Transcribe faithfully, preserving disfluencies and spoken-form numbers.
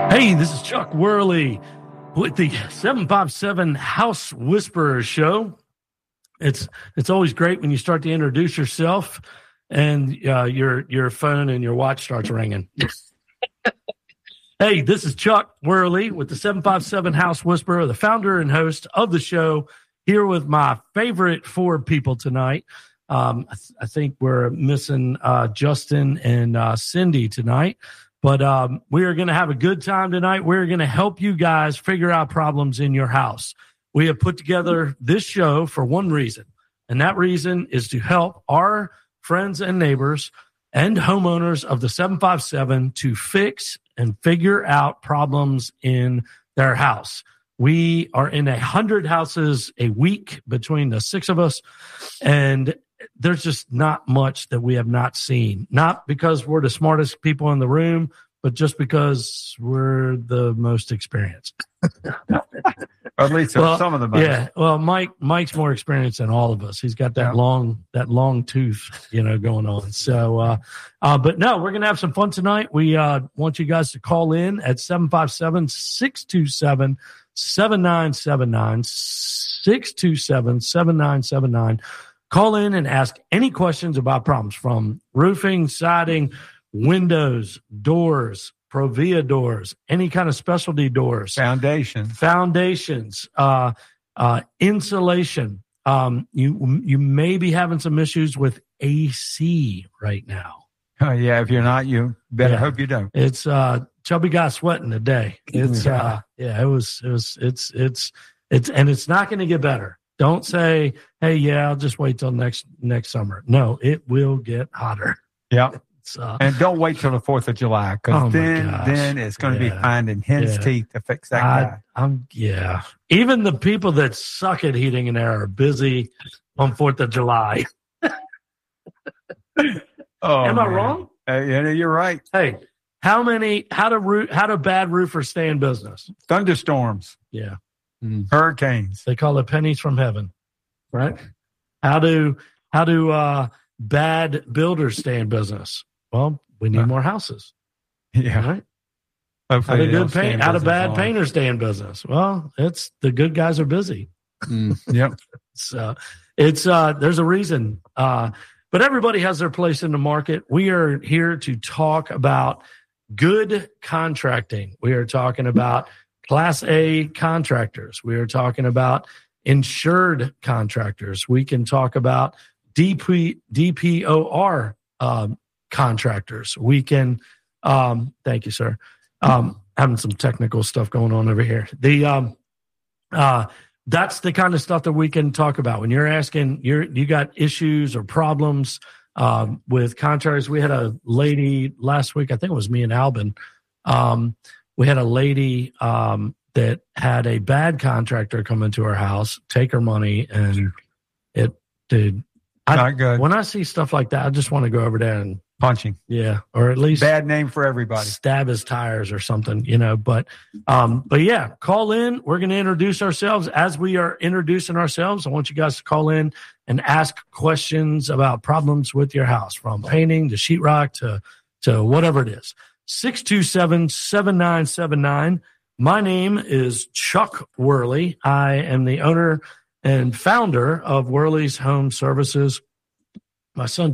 Hey, this is Chuck Worley with the seven five seven House Whisperer Show. It's it's always great when you start to introduce yourself and uh, your your phone and your watch starts ringing. Hey, this is Chuck Worley with the seven five seven House Whisperer, the founder and host of the show, here with my favorite four people tonight. Um, I, th- I think we're missing uh, Justin and uh, Cindy tonight. But um, we are going to have a good time tonight. We're going to help you guys figure out problems in your house. We have put together this show for one reason, and that reason is to help our friends and neighbors and homeowners of the seven five seven to fix and figure out problems in their house. We are in a hundred houses a week between the six of us, and there's just not much that we have not seen. Not because we're the smartest people in the room, but just because we're the most experienced. Or at least well, some of the most. Yeah. Well, Mike, Mike's more experienced than all of us. He's got that Yeah. long, that long tooth, you know, going on. So, uh, uh, but no, we're going to have some fun tonight. We uh, want you guys to call in at seven five seven, six two seven, seven nine seven nine, six two seven, seven nine seven nine. Call in and ask any questions about problems from roofing, siding, windows, doors, Provia doors, any kind of specialty doors, Foundation. foundations, uh, uh, insulation. Um, you you may be having some issues with A C right now. Oh, yeah. If you're not, you better Yeah. hope you don't. It's uh, chubby guy sweating today. It's Yeah. uh, yeah, it was it was it's it's it's and it's not going to get better. Don't say, hey, yeah, I'll just wait till next next summer. No, it will get hotter. Yeah. It's, uh, And don't wait till the fourth of July, because Oh, my then, gosh. then it's going to Yeah. be finding hen's Yeah. teeth to fix that I, guy. I'm yeah. Even the people that suck at heating and air are busy on Fourth of July. Oh, Am I man. wrong? Uh, yeah, you're right. Hey, how many? How do roo- how do bad roofers stay in business? Thunderstorms, Yeah, hurricanes. they call it pennies from heaven, right? How do how do uh, bad builders stay in business? Well, we need Huh. more houses, Yeah. right? How Hopefully do they don't good stay paint? in How do business bad long. painters stay in business? Well, it's the good guys are busy. Mm, yep. So it's uh there's a reason. Uh but everybody has their place in the market. We are here to talk about good contracting. We are talking about class A contractors. We are talking about insured contractors. We can talk about D P D P O R um, contractors. We can um thank you, sir. Um having some technical stuff going on over here. The um uh That's the kind of stuff that we can talk about. When you're asking, you're, you got issues or problems um, with contractors. We had a lady last week, I think it was me and Albin. Um, we had a lady um, that had a bad contractor come into her house, take her money, and it, dude. I, Not good. When I see stuff like that, I just want to go over there and, Punching. yeah, or at least Bad name for everybody. stab his tires or something, you know. But, um, but yeah, call in. We're going to introduce ourselves. As we are introducing ourselves, I want you guys to call in and ask questions about problems with your house, from painting to sheetrock to to whatever it is. six two seven, seven nine seven nine. My name is Chuck Worley. I am the owner and founder of Worley's Home Services. My son